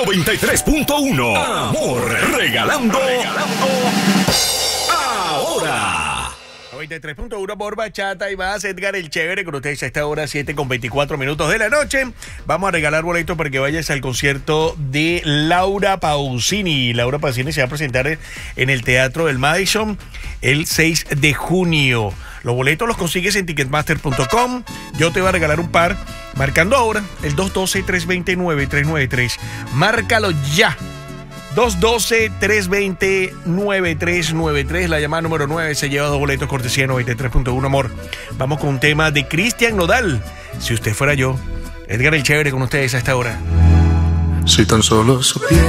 93.1. Amor, regalando ahora. 93.1 por Bachata y más. Edgar el Chévere con ustedes a esta hora, 7:24 de la noche. Vamos a regalar boletos para que vayas al concierto de Laura Pausini. Laura Pausini se va a presentar en el Teatro del Madison el 6 de junio. Los boletos los consigues en ticketmaster.com. Yo te voy a regalar un par marcando ahora el 212-329-393. Márcalo ya. 212-320-9393. La llamada número 9 se lleva 2 boletos cortesía 93.1 Amor. Vamos con un tema de Cristian Nodal. Si usted fuera yo. Edgar el Chévere con ustedes a esta hora. Si tan solo supiera